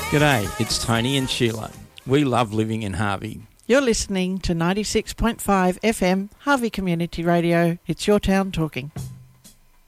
G'day, it's Tony and Sheila. We love living in Harvey. You're listening to 96.5 FM, Harvey Community Radio. It's your town talking.